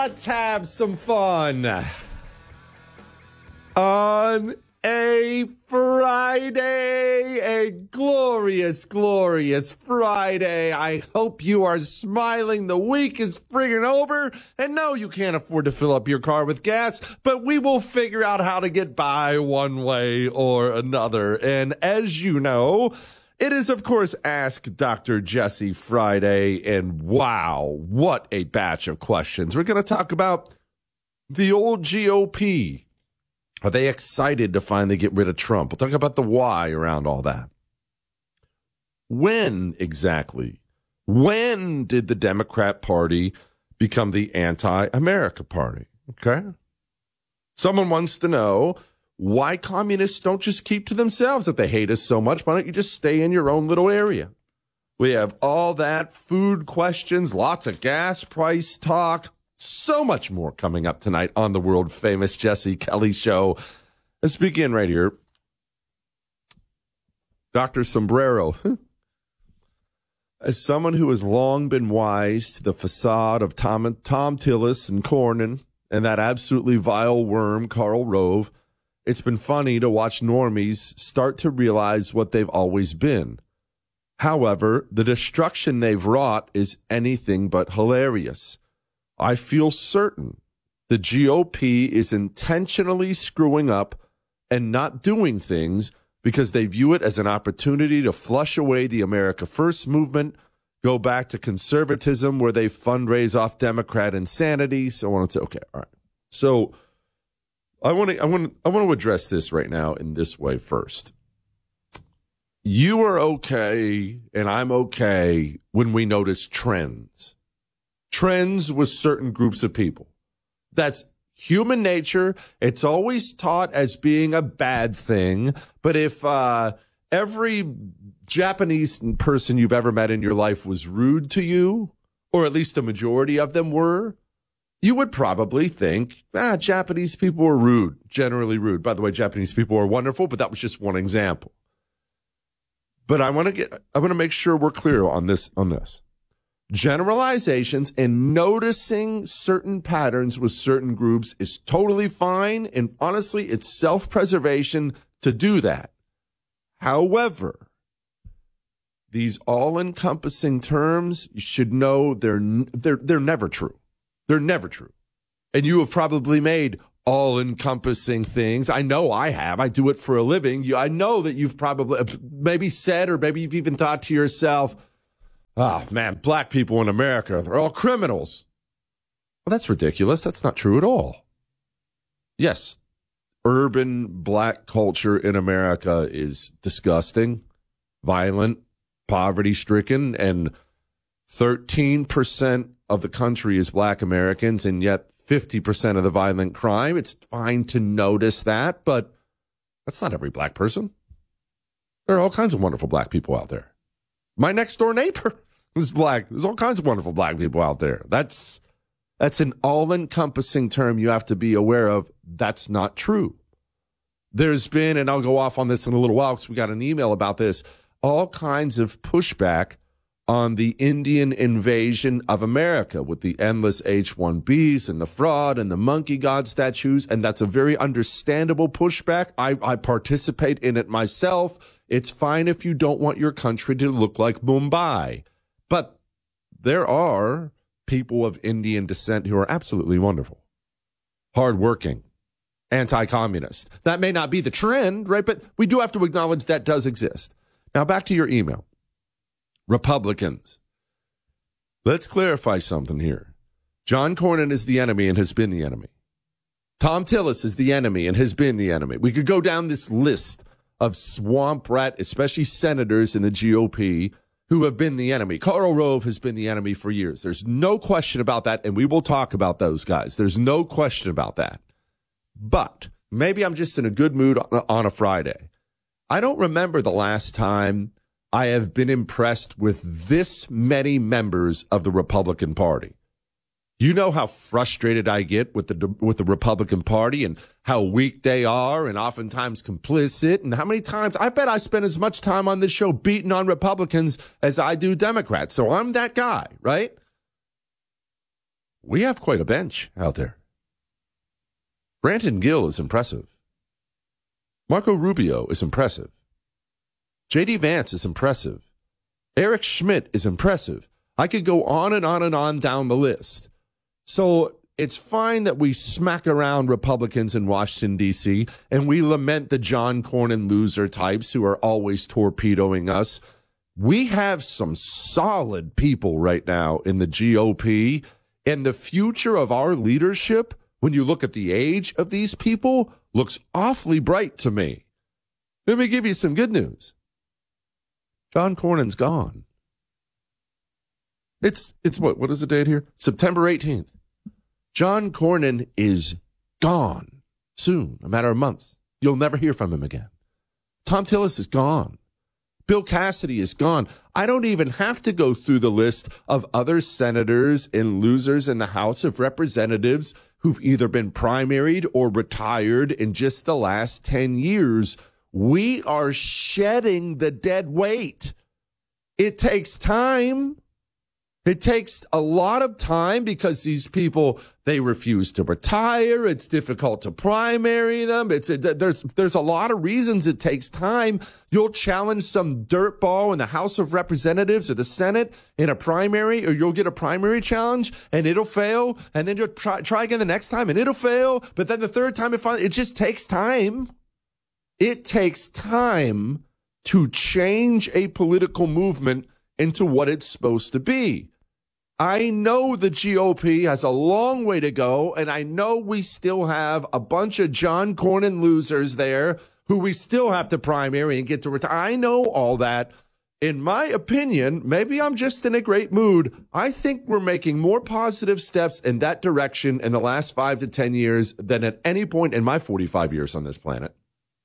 let's have some fun. On a Friday, a glorious, glorious Friday. I hope you are smiling. The week is friggin' over. And no, you can't afford to fill up your car with gas, but we will figure out how to get by one way or another. And as you know, it is, of course, Ask Dr. Jesse Friday. And wow, what a batch of questions. We're going to talk about the old GOP. Are they excited to finally get rid of Trump? We'll talk about the why around all that. When exactly? When did the Democrat Party become the anti-America party? Okay. Someone wants to know why communists don't just keep to themselves if they hate us so much. Why don't you just stay in your own little area? We have all that, food questions, lots of gas price talk, so much more coming up tonight on the world famous Jesse Kelly Show. Let's begin right here. Dr. Sombrero. As someone who has long been wise to the facade of Tom Tillis and Cornyn and that absolutely vile worm, Karl Rove, it's been funny to watch normies start to realize what they've always been. However, the destruction they've wrought is anything but hilarious. I feel certain the GOP is intentionally screwing up and not doing things because they view it as an opportunity to flush away the America First movement, go back to conservatism where they fundraise off Democrat insanity, so on and so on. Okay, all right. So I want to address this right now in this way first. You are okay and I'm okay when we notice trends. Trends with certain groups of people. That's human nature. It's always taught as being a bad thing. But if every Japanese person you've ever met in your life was rude to you, or at least a majority of them were, you would probably think, Japanese people are rude, generally rude. By the way, Japanese people are wonderful, but that was just one example. But I want to make sure we're clear on this. Generalizations and noticing certain patterns with certain groups is totally fine. And honestly, it's self-preservation to do that. However, these all-encompassing terms, you should know they're never true. They're never true. And you have probably made all-encompassing things. I know I have. I do it for a living. I know that you've probably maybe said, or maybe you've even thought to yourself, oh, man, black people in America, they're all criminals. Well, that's ridiculous. That's not true at all. Yes, urban black culture in America is disgusting, violent, poverty-stricken, and 13% of the country is black Americans, and yet 50% of the violent crime. It's fine to notice that, but that's not every black person. There are all kinds of wonderful black people out there. My next door neighbor is black. There's all kinds of wonderful black people out there. That's an all-encompassing term you have to be aware of. That's not true. There's been, and I'll go off on this in a little while because we got an email about this, all kinds of pushback on the Indian invasion of America with the endless H-1Bs and the fraud and the monkey god statues. And that's a very understandable pushback. I participate in it myself. It's fine if you don't want your country to look like Mumbai. But there are people of Indian descent who are absolutely wonderful, hardworking, anti-communist. That may not be the trend, right? But we do have to acknowledge that does exist. Now, back to your email. Republicans. Let's clarify something here. John Cornyn is the enemy and has been the enemy. Tom Tillis is the enemy and has been the enemy. We could go down this list of swamp rat, especially senators in the GOP, who have been the enemy. Karl Rove has been the enemy for years. There's no question about that, and we will talk about those guys. There's no question about that. But maybe I'm just in a good mood on a Friday. I don't remember the last time I have been impressed with this many members of the Republican Party. You know how frustrated I get with the Republican Party and how weak they are and oftentimes complicit, and how many times I bet I spend as much time on this show beating on Republicans as I do Democrats. So I'm that guy, right? we have quite a bench out there. Brandon Gill is impressive. Marco Rubio is impressive. J.D. Vance is impressive. Eric Schmidt is impressive. I could go on and on and on down the list. So it's fine that we smack around Republicans in Washington, D.C., and we lament the John Cornyn loser types who are always torpedoing us. We have some solid people right now in the GOP, and the future of our leadership, when you look at the age of these people, looks awfully bright to me. Let me give you some good news. John Cornyn's gone. It's what is the date here? September 18th. John Cornyn is gone soon, a matter of months. You'll never hear from him again. Tom Tillis is gone. Bill Cassidy is gone. I don't even have to go through the list of other senators and losers in the House of Representatives who've either been primaried or retired in just the last 10 years. We are shedding the dead weight. It takes time. It takes a lot of time because these people, they refuse to retire. It's difficult to primary them. There's a lot of reasons it takes time. You'll challenge some dirtball in the House of Representatives or the Senate in a primary, or you'll get a primary challenge and it'll fail. And then you'll try again the next time and it'll fail. But then the third time, it just takes time. It takes time to change a political movement into what it's supposed to be. I know the GOP has a long way to go, and I know we still have a bunch of John Cornyn losers there who we still have to primary and get to retire. I know all that. In my opinion, maybe I'm just in a great mood. I think we're making more positive steps in that direction in the last 5 to 10 years than at any point in my 45 years on this planet.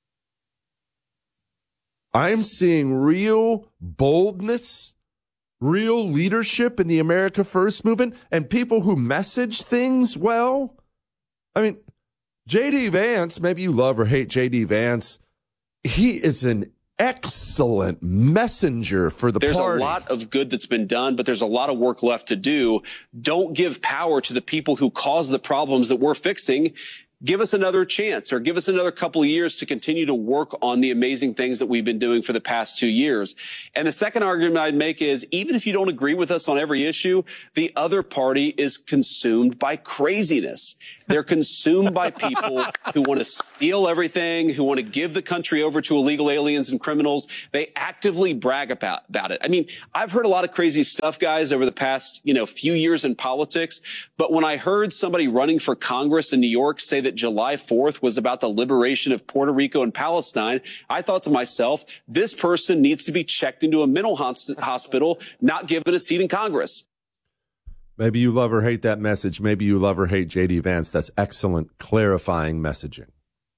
I'm seeing real boldness, real leadership in the America First movement, and people who message things well. I mean, J.D. Vance, maybe you love or hate J.D. Vance. He is an excellent messenger for the party. There's a lot of good that's been done, but there's a lot of work left to do. Don't give power to the people who cause the problems that we're fixing. Give us another chance, or give us another couple of years to continue to work on the amazing things that we've been doing for the past 2 years. And the second argument I'd make is, even if you don't agree with us on every issue, the other party is consumed by craziness. They're consumed by people who want to steal everything, who want to give the country over to illegal aliens and criminals. They actively brag about it. I mean, I've heard a lot of crazy stuff, guys, over the past, few years in politics. But when I heard somebody running for Congress in New York say that July 4th was about the liberation of Puerto Rico and Palestine, I thought to myself, this person needs to be checked into a mental hospital, not given a seat in Congress. Maybe you love or hate that message. Maybe you love or hate J.D. Vance. That's excellent, clarifying messaging.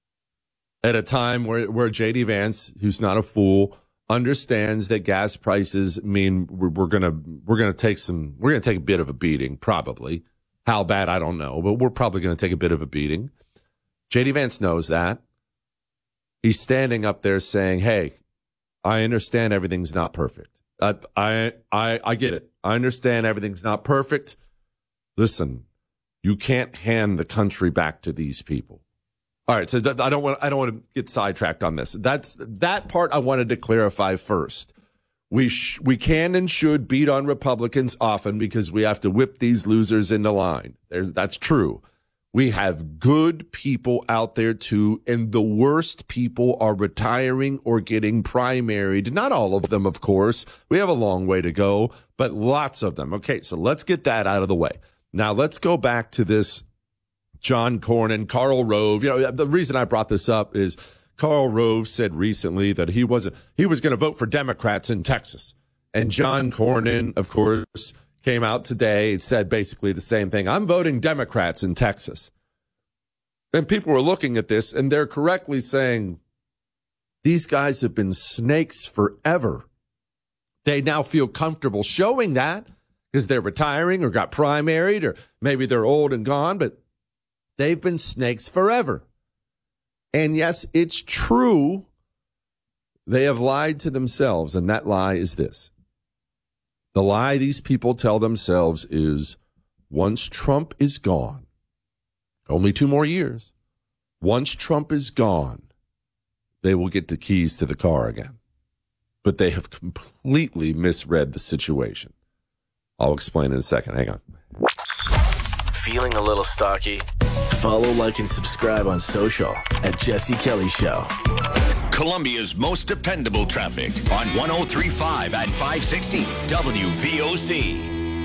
At a time where J.D. Vance, who's not a fool, understands that gas prices mean we're gonna take a bit of a beating, probably. How bad, I don't know, but we're probably going to take a bit of a beating. J.D. Vance knows that. He's standing up there saying, "Hey, I understand everything's not perfect. I get it. I understand everything's not perfect. Listen, you can't hand the country back to these people." All right, so I don't want to get sidetracked on this. That part I wanted to clarify first. We can and should beat on Republicans often because we have to whip these losers into line. That's true. We have good people out there too, and the worst people are retiring or getting primaried. Not all of them, of course. We have a long way to go, but lots of them. Okay, so let's get that out of the way. Now let's go back to this John Cornyn, Karl Rove. The reason I brought this up is Karl Rove said recently that he was going to vote for Democrats in Texas. And John Cornyn, of course, came out today and said basically the same thing. I'm voting Democrats in Texas. And people were looking at this, and they're correctly saying, these guys have been snakes forever. They now feel comfortable showing that because they're retiring or got primaried, or maybe they're old and gone, but they've been snakes forever. And yes, it's true. They have lied to themselves, and that lie is this. The lie these people tell themselves is, once Trump is gone, only 2 more years, once Trump is gone, they will get the keys to the car again. But they have completely misread the situation. I'll explain in a second. Hang on. Feeling a little stocky? Follow, like, and subscribe on social at Jesse Kelly Show. Columbia's most dependable traffic on 103.5 at 560 WVOC.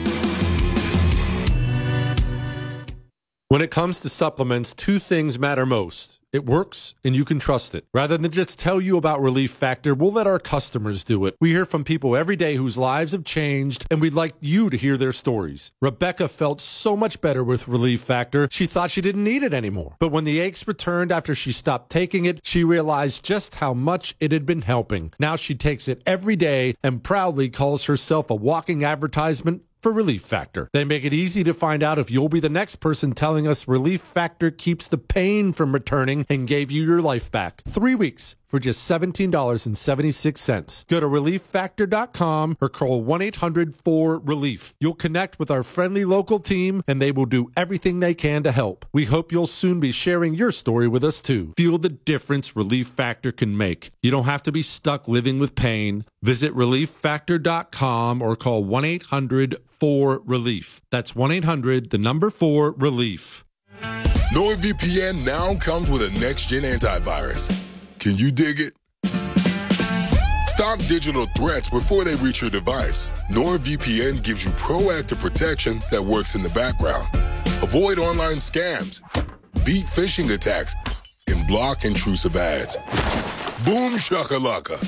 When it comes to supplements, 2 things matter most. It works, and you can trust it. Rather than just tell you about Relief Factor, we'll let our customers do it. We hear from people every day whose lives have changed, and we'd like you to hear their stories. Rebecca felt so much better with Relief Factor, she thought she didn't need it anymore. But when the aches returned after she stopped taking it, she realized just how much it had been helping. Now she takes it every day and proudly calls herself a walking advertisement for Relief Factor. They make it easy to find out if you'll be the next person telling us Relief Factor keeps the pain from returning and gave you your life back. 3 weeks for just $17.76. Go to relieffactor.com or call 1-800-4RELIEF. You'll connect with our friendly local team and they will do everything they can to help. We hope you'll soon be sharing your story with us too. Feel the difference Relief Factor can make. You don't have to be stuck living with pain. Visit relieffactor.com or call 1-800-4RELIEF. That's 1-800-4RELIEF. NordVPN now comes with a next-gen antivirus. Can you dig it? Stop digital threats before they reach your device. NordVPN gives you proactive protection that works in the background. Avoid online scams, beat phishing attacks, and block intrusive ads. Boom shakalaka.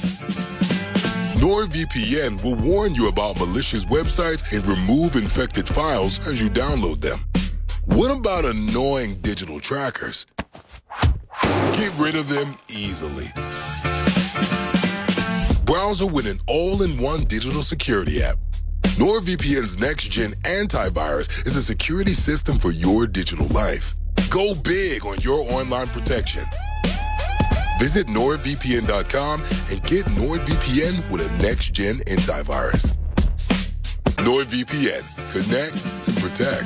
NordVPN will warn you about malicious websites and remove infected files as you download them. What about annoying digital trackers? Get rid of them easily. Browser with an all-in-one digital security app. NordVPN's next-gen antivirus is a security system for your digital life. Go big on your online protection. Visit NordVPN.com and get NordVPN with a next-gen antivirus. NordVPN. Connect and protect.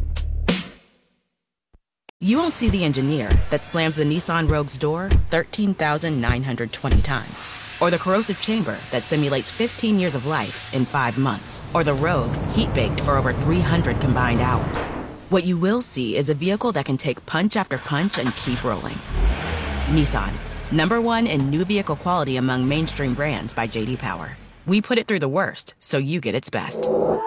You won't see the engineer that slams the Nissan Rogue's door 13,920 times. Or the corrosive chamber that simulates 15 years of life in 5 months. Or the Rogue heat-baked for over 300 combined hours. What you will see is a vehicle that can take punch after punch and keep rolling. Nissan, #1 in new vehicle quality among mainstream brands by J.D. Power. We put it through the worst, so you get its best.